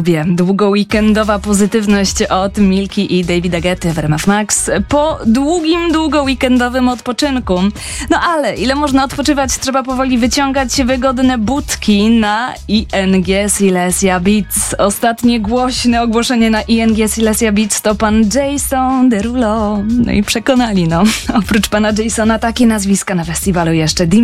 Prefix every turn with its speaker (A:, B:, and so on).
A: Wiem, długo-weekendowa pozytywność od Milki i Davida Guetty w RMF Max po długim, długo-weekendowym odpoczynku. No ale ile można odpoczywać, trzeba powoli wyciągać wygodne budki na ING Silesia Beats. Ostatnie głośne ogłoszenie na ING Silesia Beats to pan Jason Derulo. No i przekonali, no. Oprócz pana Jasona takie nazwiska na festiwalu jeszcze